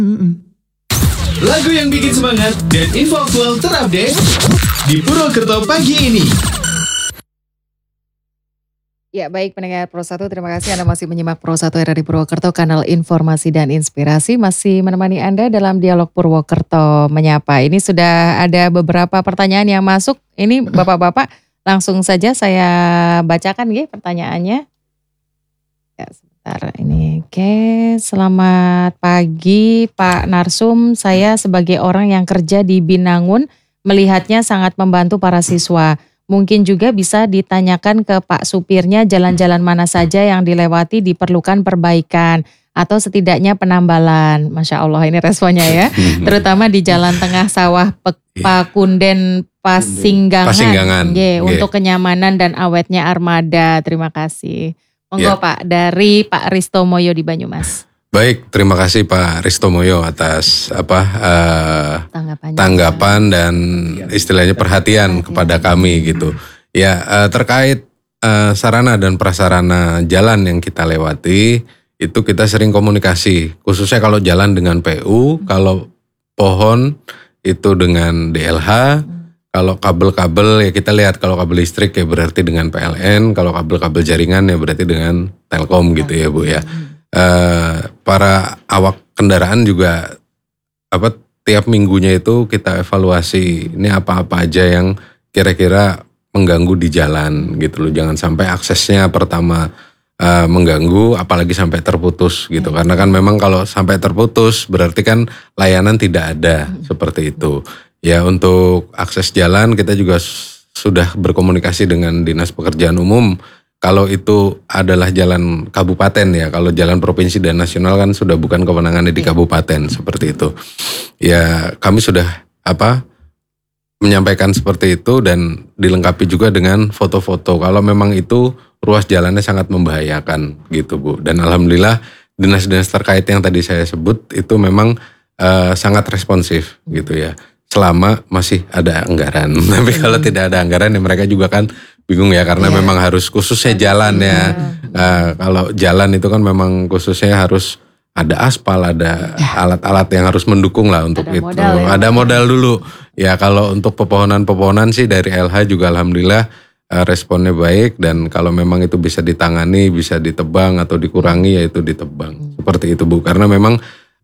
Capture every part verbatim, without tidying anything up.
Lagu yang bikin semangat dan info aktual terupdate di Purwokerto pagi ini. Ya baik pendengar Pro satu, terima kasih Anda masih menyimak Pro satu R R I Purwokerto, kanal informasi dan inspirasi, masih menemani Anda dalam dialog Purwokerto Menyapa. Ini sudah ada beberapa pertanyaan yang masuk, ini Bapak-Bapak langsung saja saya bacakan ya pertanyaannya. Ya sebentar ini, oke, selamat pagi Pak Narsum, saya sebagai orang yang kerja di Binangun melihatnya sangat membantu para siswa. Mungkin juga bisa ditanyakan ke Pak supirnya jalan-jalan mana saja yang dilewati diperlukan perbaikan atau setidaknya penambalan. Masya Allah ini responnya ya. Terutama di jalan tengah sawah Pakunden Pasinggangan. Pasinggangan. Yeah, untuk kenyamanan dan awetnya armada. Terima kasih. Monggo yeah. Pak, dari Pak Risto Moyo di Banyumas. Baik, terima kasih Pak Risto Moyo atas apa uh, tanggapan dan istilahnya perhatian, perhatian kepada kami gitu. Ya uh, terkait uh, sarana dan prasarana jalan yang kita lewati itu kita sering komunikasi, khususnya kalau jalan dengan P U, hmm. kalau pohon itu dengan D L H, hmm. kalau kabel-kabel ya kita lihat, kalau kabel listrik ya berarti dengan P L N, kalau kabel-kabel jaringan ya berarti dengan Telkom gitu ya Bu ya. Uh, para awak kendaraan juga apa tiap minggunya itu kita evaluasi ini apa-apa aja yang kira-kira mengganggu di jalan gitu loh. Jangan sampai aksesnya pertama uh, mengganggu apalagi sampai terputus gitu. Hmm. Karena kan memang kalau sampai terputus berarti kan layanan tidak ada, hmm. seperti itu. Ya untuk akses jalan kita juga sudah berkomunikasi dengan Dinas Pekerjaan Umum. Kalau itu adalah jalan kabupaten ya, kalau jalan provinsi dan nasional kan sudah bukan kewenangannya di kabupaten, seperti itu. Ya kami sudah apa menyampaikan seperti itu dan dilengkapi juga dengan foto-foto. Kalau memang itu ruas jalannya sangat membahayakan gitu Bu. Dan alhamdulillah dinas-dinas terkait yang tadi saya sebut itu memang uh, sangat responsif gitu ya. Selama masih ada anggaran. Tapi kalau tidak ada anggaran ya mereka juga kan bingung ya karena yeah. memang harus khususnya jalan ya. Yeah. Uh, kalau jalan itu kan memang khususnya harus ada aspal, ada yeah. alat-alat yang harus mendukung lah untuk ada itu. Modal, ya. Ada modal dulu. Ya kalau untuk pepohonan-pepohonan sih dari L H juga alhamdulillah uh, responnya baik dan kalau memang itu bisa ditangani, bisa ditebang atau dikurangi ya itu ditebang. Hmm. Seperti itu Bu. Karena memang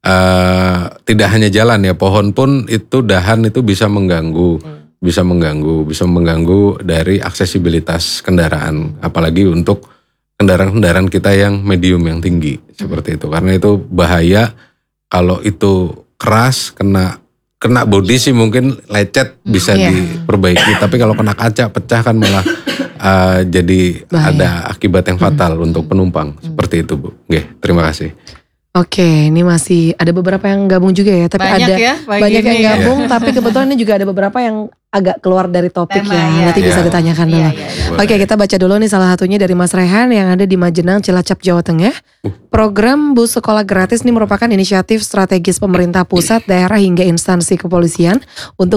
Uh, tidak hanya jalan ya, pohon pun itu dahan itu bisa mengganggu, hmm. bisa mengganggu, bisa mengganggu dari aksesibilitas kendaraan, apalagi untuk kendaraan-kendaraan kita yang medium yang tinggi hmm. seperti itu. Karena itu bahaya kalau itu keras kena kena bodi sih mungkin lecet bisa yeah. diperbaiki, tapi kalau kena kaca pecah kan malah uh, jadi bahaya. Ada akibat yang fatal hmm. untuk penumpang hmm. seperti itu Bu. Oke, terima kasih. Oke, ini masih ada beberapa yang gabung juga ya, tapi banyak ada ya, banyak yang gabung, ya. Tapi kebetulan ini juga ada beberapa yang agak keluar dari topik tema, ya, nanti ya. Bisa ditanyakan dulu. Ya, ya, ya. Oke, kita baca dulu nih salah satunya dari Mas Rehan yang ada di Majenang, Cilacap, Jawa Tengah. Program bus sekolah gratis ini merupakan inisiatif strategis pemerintah pusat, daerah hingga instansi kepolisian untuk